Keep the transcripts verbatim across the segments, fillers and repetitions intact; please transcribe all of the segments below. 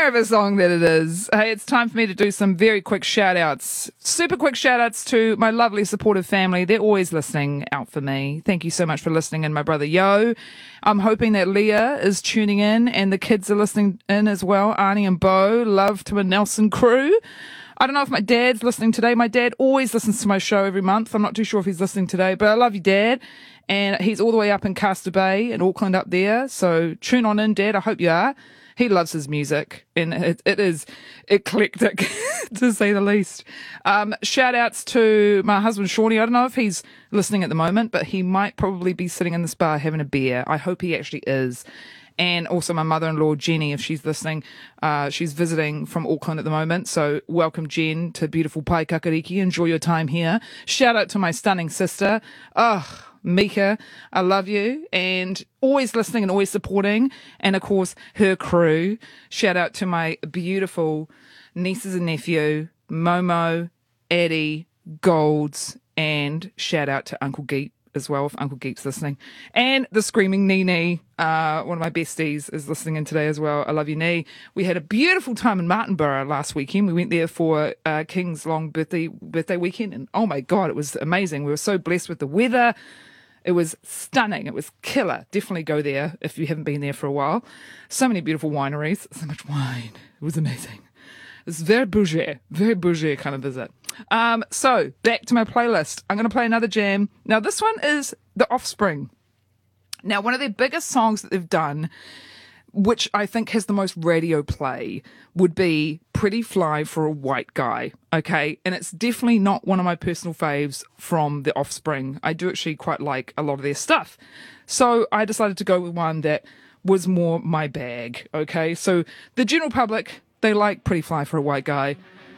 banger of a song that it is. Hey, it's time for me to do some very quick shout outs. Super quick shout outs to my lovely supportive family. They're always listening out for me. Thank you so much for listening. And my brother Yo. I'm hoping that Leah is tuning in and the kids are listening in as well. Arnie and Bo. Love to a Nelson crew. I don't know if my dad's listening today. My dad always listens to my show every month. I'm not too sure if he's listening today, but I love you, Dad. And he's all the way up in Castor Bay in Auckland up there. So tune on in, Dad. I hope you are. He loves his music, and it, it is eclectic, to say the least. Um, shout outs to my husband, Shawnee. I don't know if he's listening at the moment, but he might probably be sitting in this bar having a beer. I hope he actually is. And also my mother-in-law, Jenny, if she's listening. Uh, she's visiting from Auckland at the moment. So welcome, Jen, to beautiful Paikakariki. Enjoy your time here. Shout out to my stunning sister. Ugh. Mika, I love you, and always listening and always supporting, and of course her crew. Shout out to my beautiful nieces and nephew, Momo, Eddie, Golds, and shout out to Uncle Geep as well, if Uncle Geep's listening, and the Screaming Nene, uh, one of my besties is listening in today as well. I love you, Nee. We had a beautiful time in Martinborough last weekend. We went there for uh, King's long birthday birthday weekend, and oh my God, it was amazing. We were so blessed with the weather. It was stunning. It was killer. Definitely go there if you haven't been there for a while. So many beautiful wineries. So much wine. It was amazing. It's very bougie. Very bougie kind of visit. Um, so, back to my playlist. I'm going to play another jam. Now, this one is The Offspring. Now, one of their biggest songs that they've done, which I think has the most radio play, would be Pretty Fly for a White Guy, okay? And it's definitely not one of my personal faves from The Offspring. I do actually quite like a lot of their stuff. So I decided to go with one that was more my bag, okay? So the general public, they like Pretty Fly for a White Guy.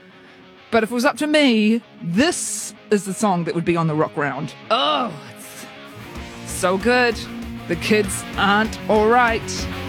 But if it was up to me, this is the song that would be on the rock round. Oh, it's so good. The kids aren't all right.